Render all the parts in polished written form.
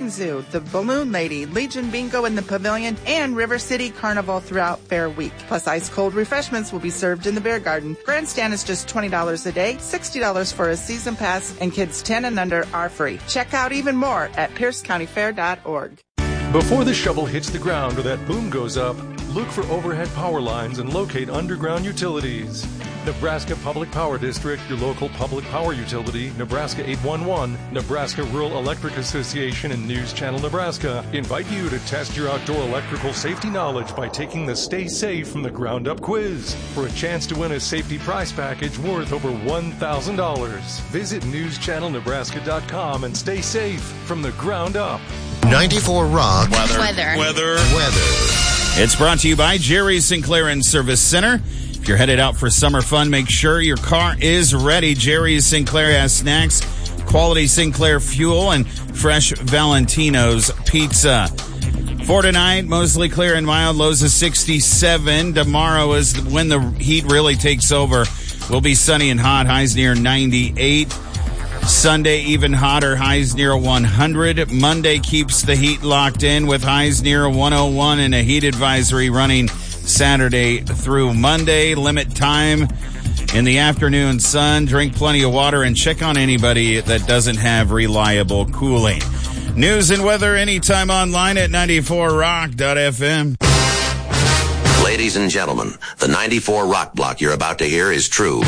Petting Zoo, the Balloon Lady, Legion Bingo in the Pavilion, and River City Carnival throughout Fair Week. Plus, ice-cold refreshments will be served in the Beer Garden. Grandstand is just $20 a day, $60 for a season pass, and kids 10 and under are free. Check out even more at PierceCountyFair.org. Before the shovel hits the ground or that boom goes up, look for overhead power lines and locate underground utilities. Nebraska Public Power District, your local public power utility, Nebraska 811, Nebraska Rural Electric Association, and News Channel Nebraska invite you to test your outdoor electrical safety knowledge by taking the Stay Safe from the Ground Up quiz for a chance to win a safety prize package worth over $1,000. Visit newschannelnebraska.com and stay safe from the ground up. 94 Rock. Weather. It's brought to you by Jerry Sinclair and Service Center. If you're headed out for summer fun, make sure your car is ready. Jerry Sinclair has snacks, quality Sinclair fuel, and fresh Valentino's pizza. For tonight, mostly clear and mild, lows of 67. Tomorrow is when the heat really takes over. Will be sunny and hot, highs near 98. Sunday, even hotter, highs near 100. Monday keeps the heat locked in with highs near 101 and a heat advisory running Saturday through Monday. Limit time in the afternoon sun. Drink plenty of water and check on anybody that doesn't have reliable cooling. News and weather anytime online at 94rock.fm. Ladies and gentlemen, the 94 Rock Block you're about to hear is true.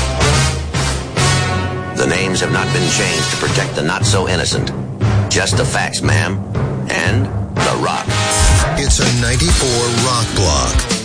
The names have not been changed to protect the not-so-innocent. Just the facts, ma'am. And the rock. It's a 94 Rock Block.